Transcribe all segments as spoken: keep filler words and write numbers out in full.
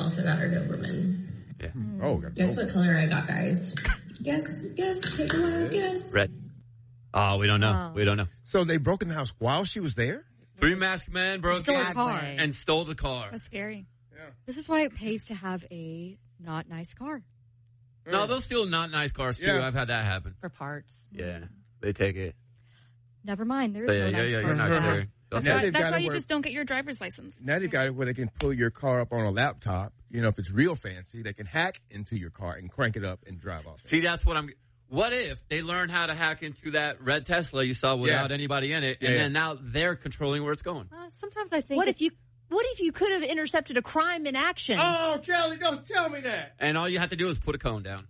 also got our Doberman. Yeah. Mm. Oh, got Guess Doberman. what color I got, guys? Guess, guess, take a wild guess. Red. Oh, we don't know. Oh. We don't know. So they broke in the house while she was there? Three masked men broke Stole in her car. and stole the car. That's scary. Yeah. This is why it pays to have a not nice car. No, they'll steal not nice cars, too. Yeah. I've had that happen. For parts. Yeah. They take it. Never mind. There's So, yeah, no yeah, nice yeah, car. you're not Uh-huh. there. That's Now why, they've that's got why it you where- just don't get your driver's license. Now they got it where they can pull your car up on a laptop. You know, if it's real fancy, they can hack into your car and crank it up and drive off. See, that's what I'm... What if they learn how to hack into that red Tesla you saw without Yeah. anybody in it, Yeah, and yeah. then now they're controlling where it's going? Uh, sometimes I think What that- if you What if you could have intercepted a crime in action? Oh, Kelly, don't tell me that. And all you have to do is put a cone down.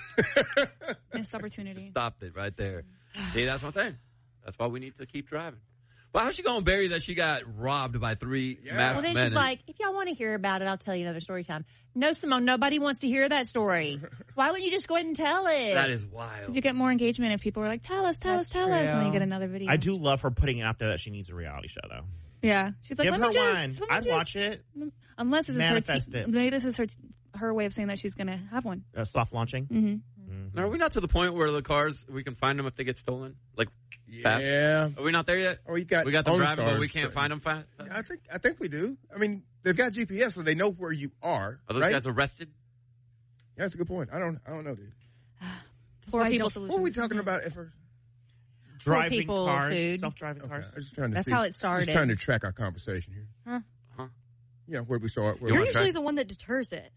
Missed opportunity. Stop it right there. See, that's what I'm saying. That's why we need to keep driving. Well, how's she going to bury that she got robbed by three Yeah. masked Well, then men? she's like, if y'all want to hear about it, I'll tell you another story time. No, Simone, nobody wants to hear that story. Why wouldn't you just go ahead and tell it? That is wild. You get more engagement if people are like, tell us, tell That's us, tell us, and then you true. get another video. I do love her putting it out there that she needs a reality show, though. Yeah. She's like, Give let her me just, one. let me I'd just- watch it. Unless this is her, Manifest te- it. maybe this is her, her way of saying that she's going to have one. Uh, soft launching. Mm-hmm. Are we not to the point where the cars, we can find them if they get stolen? Like, fast? Yeah. Are we not there yet? Oh, you got We got them driving, but OnStars. we can't find them fast? I think I think we do. I mean, they've got G P S, so they know where you are. Are those right? guys arrested? Yeah, that's a good point. I don't. I don't know, dude. Poor I people don't- What solutions. were we talking about at first? Driving people, cars. food. Self-driving Okay, cars. I was just trying to That's see. how it started. Just trying to track our conversation here. Huh? Huh? Yeah, where we start. Where You You're we wanna usually try? the one that deters it.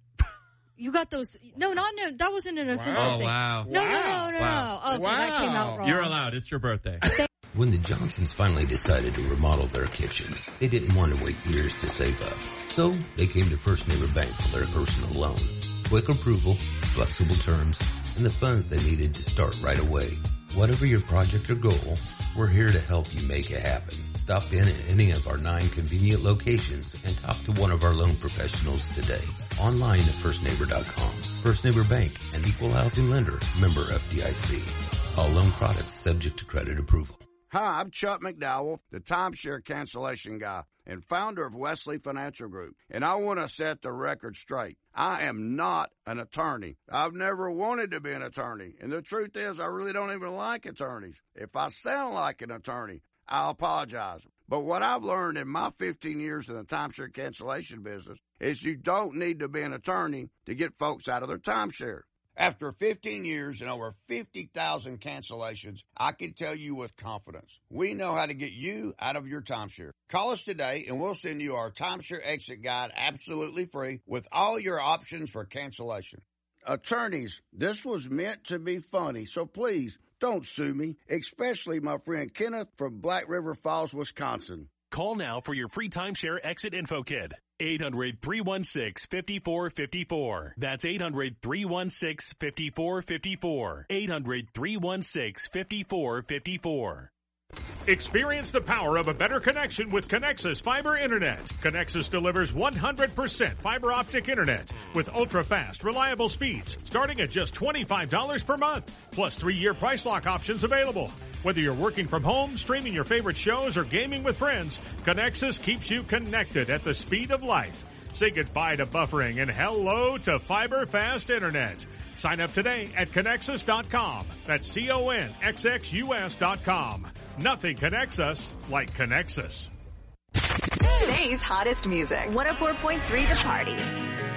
You got those. No, not no. That wasn't an offensive Oh, thing. wow. No, no, no, Wow. no, Wow. no. Okay, that came out Wow. wrong. You're allowed. It's your birthday. When the Johnsons finally decided to remodel their kitchen, they didn't want to wait years to save up. So they came to First Neighbor Bank for their personal loan. Quick approval, flexible terms, and the funds they needed to start right away. Whatever your project or goal, we're here to help you make it happen. Stop in at any of our nine convenient locations and talk to one of our loan professionals today. Online at first neighbor dot com. First Neighbor Bank, an equal housing lender, member F D I C. All loan products subject to credit approval. Hi, I'm Chuck McDowell, the timeshare cancellation guy and founder of Wesley Financial Group. And I want to set the record straight. I am not an attorney. I've never wanted to be an attorney. And the truth is, I really don't even like attorneys. If I sound like an attorney, I apologize. But what I've learned in my fifteen years in the timeshare cancellation business is you don't need to be an attorney to get folks out of their timeshare. After fifteen years and over fifty thousand cancellations, I can tell you with confidence, we know how to get you out of your timeshare. Call us today and we'll send you our timeshare exit guide absolutely free with all your options for cancellation. Attorneys, this was meant to be funny, so please don't sue me, especially my friend Kenneth from Black River Falls, Wisconsin. Call now for your free timeshare exit info kit. eight hundred, three one six, five four five four. That's eight hundred, three one six, five four five four. eight hundred, three one six, five four five four. Experience the power of a better connection with Connexus Fiber Internet. Connexus delivers one hundred percent fiber optic internet with ultra-fast, reliable speeds starting at just twenty-five dollars per month, plus three-year price lock options available. Whether you're working from home, streaming your favorite shows, or gaming with friends, Connexus keeps you connected at the speed of life. Say goodbye to buffering and hello to fiber fast internet. Sign up today at Connexus dot com. That's C O N X X U S dot com. Nothing connects us like Connexus. Today's hottest music. one oh four point three The Party.